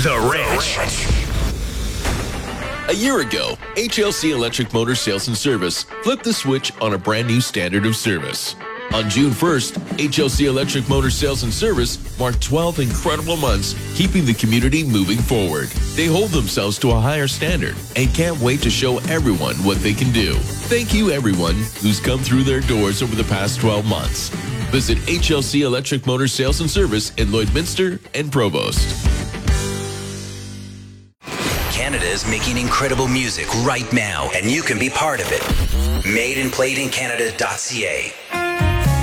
The Ranch. A year ago, HLC Electric Motor Sales and Service flipped the switch on a brand new standard of service. On June 1st, HLC Electric Motor Sales and Service marked 12 incredible months, keeping the community moving forward. They hold themselves to a higher standard and can't wait to show everyone what they can do. Thank you, everyone who's come through their doors over the past 12 months. Visit HLC Electric Motor Sales and Service in Lloydminster and Provost. Canada is making incredible music right now, and you can be part of it. Made and played in Canada.ca.